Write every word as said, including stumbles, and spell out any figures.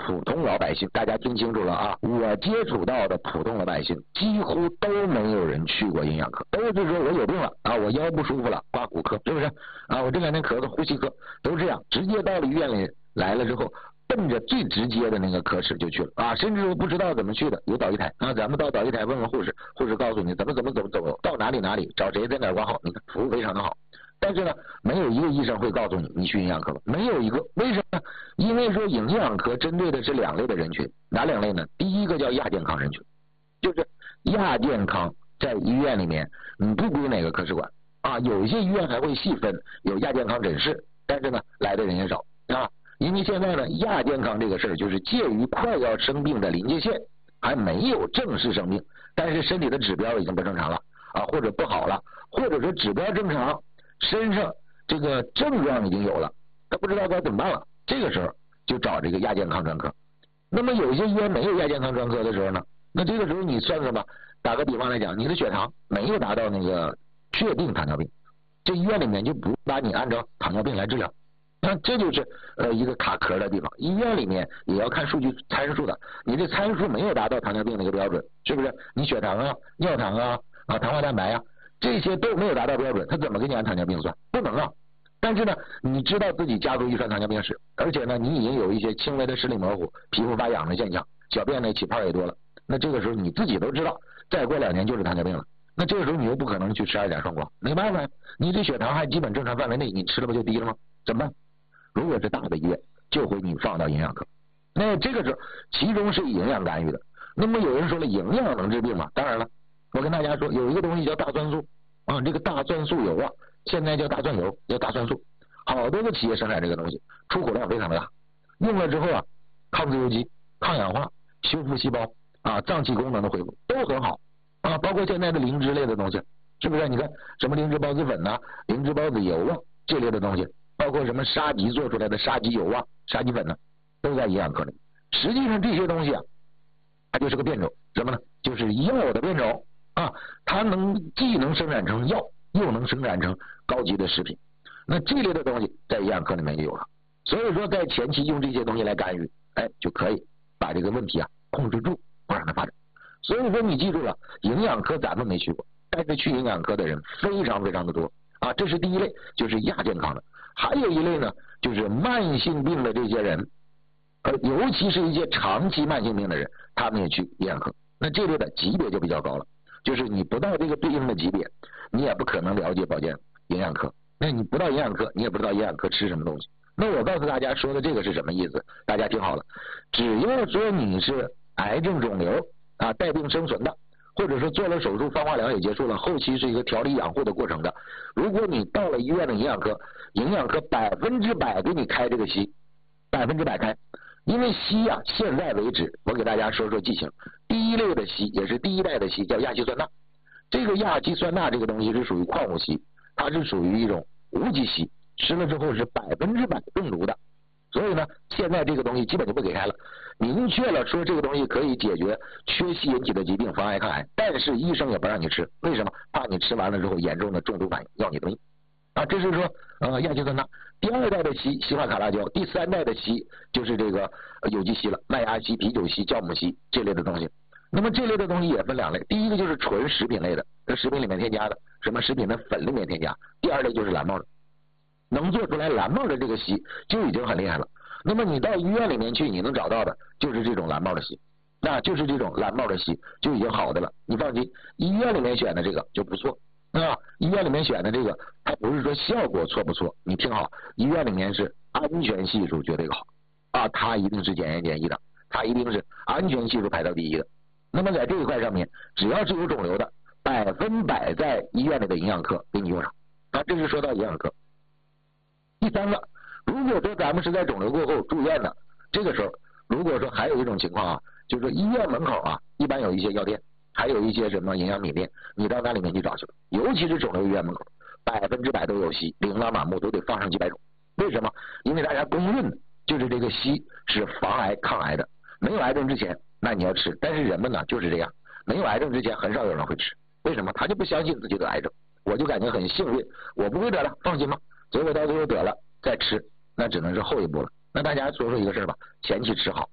普通老百姓，大家听清楚了啊！我接触到的普通老百姓几乎都没有人去过营养科，都是说我有病了啊，我腰不舒服了，挂骨科，是不是啊？我这两天咳嗽，呼吸科，都这样，直接到了医院里来了之后，奔着最直接的那个科室就去了啊，甚至不知道怎么去的，有导医台啊，咱们到导医台问问护士，护士告诉你怎么怎么怎么怎么到哪里哪里找谁在哪儿挂号，你看服务非常的好。但是呢，没有一个医生会告诉你你去营养科吧，没有一个。为什么呢？因为说营养科针对的是两类的人群，哪两类呢？第一个叫亚健康人群，就是亚健康在医院里面你不归哪个科室管啊，有一些医院还会细分有亚健康诊室，但是呢来的人也少啊。因为现在呢亚健康这个事儿就是介于快要生病的临界线，还没有正式生病，但是身体的指标已经不正常了啊，或者不好了，或者说指标正常，身上这个症状已经有了，他不知道该怎么办了，这个时候就找这个亚健康专科。那么有一些医院没有亚健康专科的时候呢，那这个时候你算算吧，打个比方来讲，你的血糖没有达到那个确定糖尿病，这医院里面就不把你按照糖尿病来治疗，那这就是呃一个卡壳的地方。医院里面也要看数据参数的，你这参数没有达到糖尿病的一个标准，是不是？你血糖啊、尿糖啊、啊糖化蛋白啊，这些都没有达到标准，他怎么给你按糖尿病算？不能啊。但是呢，你知道自己家族遗传糖尿病史，而且呢，你已经有一些轻微的视力模糊、皮肤发痒的现象，小便呢起泡也多了，那这个时候你自己都知道，再过两年就是糖尿病了。那这个时候你又不可能去吃二甲双胍，没办法呀，你这血糖还基本正常范围内，你吃了不就低了吗？怎么办？如果是大的医院，就会你放到营养科。那这个时候，其中是以营养干预的。那么有人说了，营养能治病吗？当然了，我跟大家说，有一个东西叫大蒜素啊，这个大蒜素油啊，现在叫大蒜油，叫大蒜素，好多个企业生产这个东西，出口量非常大，用了之后啊，抗自由基、抗氧化、修复细胞啊，脏器功能的恢复都很好啊，包括现在的灵芝类的东西，是不是？你看什么灵芝孢子粉呐、啊、灵芝孢子油啊这类的东西，包括什么沙棘做出来的沙棘油啊、沙棘粉呢、啊，都在营养科里。实际上这些东西啊，它就是个变种，什么呢？就是药的变种啊，它能既能生产成药，又能生产成高级的食品。那这类的东西在营养科里面就有了，所以说在前期用这些东西来干预，哎，就可以把这个问题啊控制住，不让它发展。所以说你记住了，营养科咱们没去过，但是去营养科的人非常非常的多啊，这是第一类，就是亚健康的。还有一类呢，就是慢性病的这些人，而尤其是一些长期慢性病的人，他们也去营养科。那这类的级别就比较高了，就是你不到这个对应的级别，你也不可能了解保健营养科。那你不到营养科，你也不知道营养科吃什么东西。那我告诉大家说的这个是什么意思？大家听好了，只要说你是癌症肿瘤啊带病生存的，或者说做了手术放化疗也结束了，后期是一个调理养护的过程的，如果你到了医院的营养科，营养科百分之百给你开这个西，百分之百开。因为硒啊，现在为止我给大家说说剂型，第一类的硒也是第一代的硒叫亚基酸钠，这个亚基酸钠这个东西是属于矿物硒，它是属于一种无机硒，吃了之后是百分之百中毒的，所以呢现在这个东西基本就不给开了，明确了说这个东西可以解决缺硒引起的疾病，防癌抗癌，但是医生也不让你吃，为什么？怕你吃完了之后严重的中毒反应要你的命啊，这是说呃亚基酸钠。第二代的硒西化卡拉胶，第三代的硒就是这个有机硒了，麦芽硒、啤酒硒、酵母硒这类的东西。那么这类的东西也分两类，第一个就是纯食品类的，这食品里面添加的，什么食品的粉里面添加；第二类就是蓝帽的，能做出来蓝帽的这个硒就已经很厉害了。那么你到医院里面去，你能找到的就是这种蓝帽的硒，那就是这种蓝帽的硒就已经好的了，你放心，医院里面选的这个就不错。啊，医院里面选的这个，它不是说效果错不错，你听好，医院里面是安全系数绝对好啊，它一定是检验检疫的，它一定是安全系数排到第一的。那么在这一块上面，只要是有肿瘤的，百分百在医院里的营养科给你用上啊，这是说到营养科。第三个，如果说咱们是在肿瘤过后住院的，这个时候如果说还有一种情况啊，就是说医院门口啊，一般有一些药店。还有一些什么营养品店，你到那里面去找去了，尤其是肿瘤医院门口，百分之百都有硒，琳琅满目，都得放上几百种。为什么？因为大家公认就是这个硒是防癌抗癌的，没有癌症之前那你要吃，但是人们呢就是这样，没有癌症之前很少有人会吃，为什么？他就不相信自己得癌症，我就感觉很幸运，我不会得了，放心吧。结果到最后得了再吃，那只能是后一步了。那大家说说一个事儿吧，前期吃好。